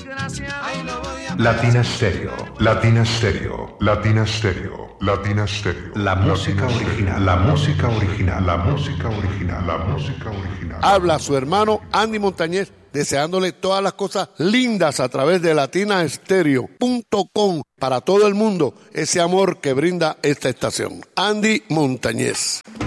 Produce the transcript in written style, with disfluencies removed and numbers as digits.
Latina Stereo, Latina Stereo, Latina Stereo, Latina Stereo. La música original, la música original, la música original, la música original. Habla su hermano Andy Montañez, deseándole todas las cosas lindas a través de latinastereo.com para todo el mundo, ese amor que brinda esta estación. Andy Montañez.